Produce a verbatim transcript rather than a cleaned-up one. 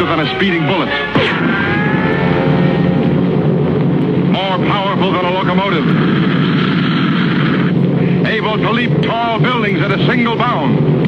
than a speeding bullet. More powerful than a locomotive. Able to leap tall buildings at a single bound.